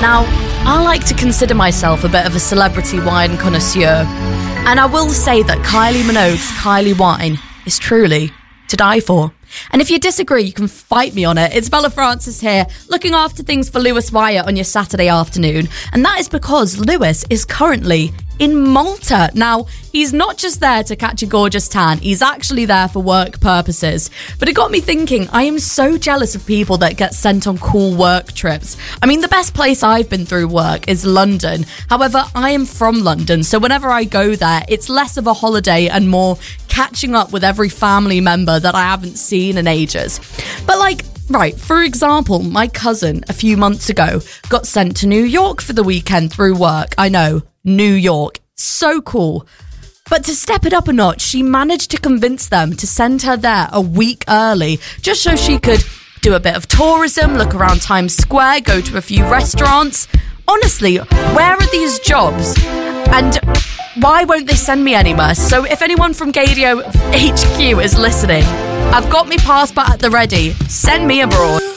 Now, I like to consider myself a bit of a celebrity wine connoisseur, and I will say that Kylie Minogue's Kylie wine is truly to die for. And if you disagree, you can fight me on it. It's Bella Francis here, looking after things for Lewis Wyatt on your Saturday afternoon. And that is because Lewis is currently in Malta. Now, he's not just there to catch a gorgeous tan, he's actually there for work purposes. But it got me thinking, I am so jealous of people that get sent on cool work trips. I mean, the best place I've been through work is London. However, I am from London, so whenever I go there, it's less of a holiday and more catching up with every family member that I haven't seen in ages. But right, for example, my cousin a few months ago got sent to New York for the weekend through work. I know, New York. So cool. But to step it up a notch, she managed to convince them to send her there a week early, just so she could do a bit of tourism, look around Times Square, go to a few restaurants. Honestly, where are these jobs? And why won't they send me anywhere? So if anyone from Gaydio HQ is listening, I've got my passport at the ready. Send me abroad.